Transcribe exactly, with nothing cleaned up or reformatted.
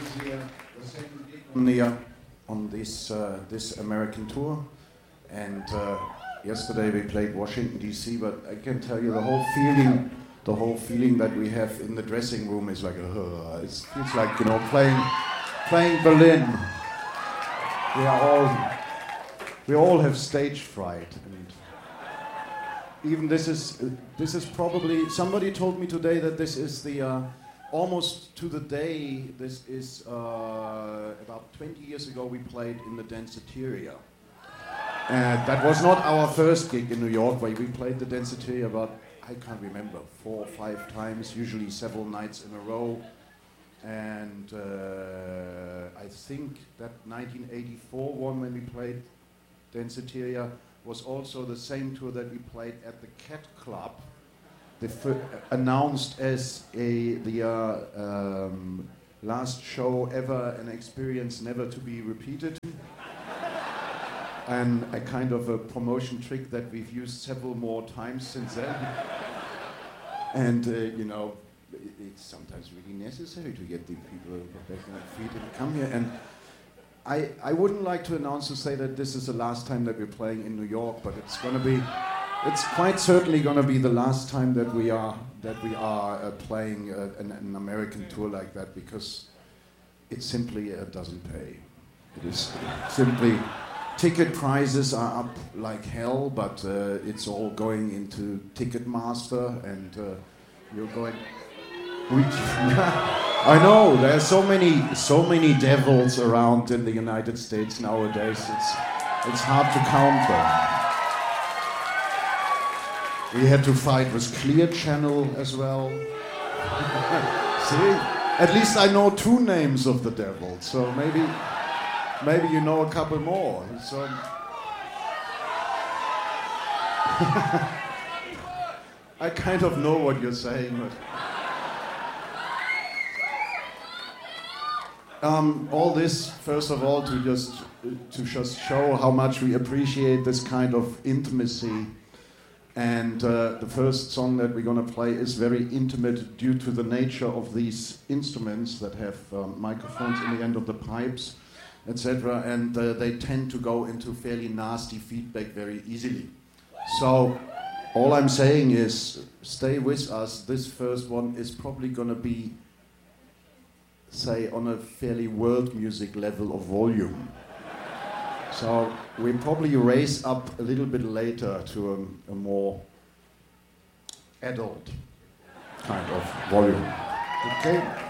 is the, uh, the second gig on the uh, on this uh, this American tour, and uh, yesterday we played Washington D C. But I can tell you the whole feeling, the whole feeling that we have in the dressing room is like uh, it feels like you know playing playing Berlin. We are all we all have stage fright, and even this is uh, this is probably somebody told me today that this is the. Uh, Almost to the day, this is uh, about twenty years ago we played in the Danceteria. And that was not our first gig in New York, where we played the Danceteria about, I can't remember, four or five times, usually several nights in a row. And uh, I think that nineteen eighty-four one when we played Danceteria was also the same tour that we played at the Cat Club. The f- announced as a the uh, um, last show ever, an experience never to be repeated, and a kind of a promotion trick that we've used several more times since then. And uh, you know, it, it's sometimes really necessary to get the people back on their feet and come here. And I I wouldn't like to announce to say that this is the last time that we're playing in New York, but it's going to be. It's quite certainly going to be the last time that we are that we are uh, playing uh, an, an American tour like that, because it simply uh, doesn't pay. It is simply ticket prices are up like hell, but uh, it's all going into Ticketmaster, and uh, you're going. We, I know there's so many so many devils around in the United States nowadays. It's it's hard to count them. We had to fight with Clear Channel as well. See? At least I know two names of the devil, so maybe maybe you know a couple more. So I kind of know what you're saying, but um, all this, first of all, to just to just show how much we appreciate this kind of intimacy. And uh, the first song that we're going to play is very intimate due to the nature of these instruments that have um, microphones in the end of the pipes, et cetera. And uh, they tend to go into fairly nasty feedback very easily. So all I'm saying is stay with us. This first one is probably going to be, say, on a fairly world music level of volume. So we probably raise up a little bit later to a, a more adult kind of volume. Okay?